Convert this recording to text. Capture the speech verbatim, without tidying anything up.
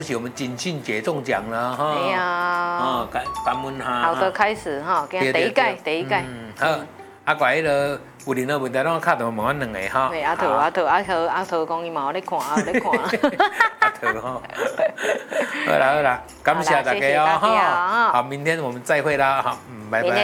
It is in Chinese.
是我们锦庆节中奖了哈！ 哎呀， 哦，感感恩哈！ 好的开始哈，今日第一届，第一届。 嗯，好。啊，怪迄个有任何问题，拢敲电话问阮两个哈。 对，阿桃阿桃阿桃阿桃讲伊嘛有咧看，啊有咧看。 阿桃哈。好啦好啦，感谢大家哦哈！好，明天我们再会啦哈，嗯，拜拜。